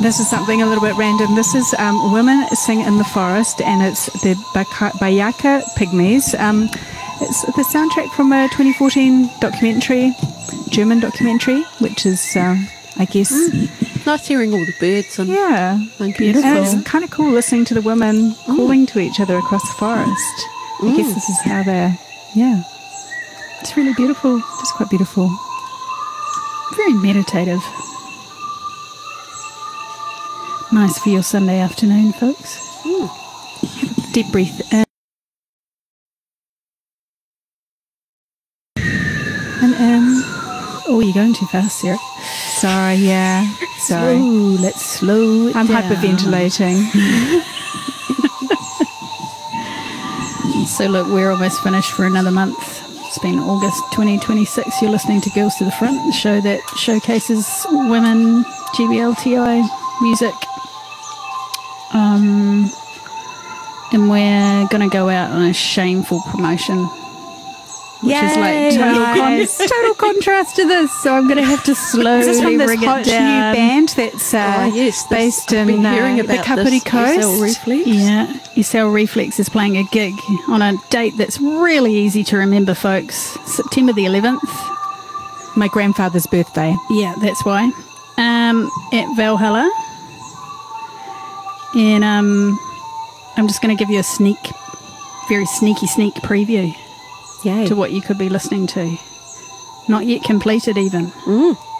This is something a little bit random. This is Women Sing in the Forest, and it's the Bayaka Pygmies. It's the soundtrack from a 2014 documentary, German documentary, which is, I guess... Nice hearing all the birds and beautiful. And it's kind of cool listening to the women calling to each other across the forest. I guess this is how they're, it's really beautiful. Just quite beautiful. Very meditative. Nice for your Sunday afternoon, folks. Deep breath in. And in. Oh, you're going too fast, Sarah. Sorry. Slow, let's slow it I'm down. hyperventilating. So look, we're almost finished for another month. It's been August 2026. You're listening to Girls to the Front, the show that showcases women, GBLTI music. And we're going to go out on a shameful promotion, which is like total contrast to this. So I'm going to have to slowly Is this from this bring hot it down. new band that's based in the Kapiti Coast? SL Reflex. Yeah, SL Reflex is playing a gig on a date that's really easy to remember, folks. September the 11th. My grandfather's birthday. Yeah, that's why. At Valhalla. And I'm just going to give you a very sneaky sneak preview to what you could be listening to. Not yet completed even.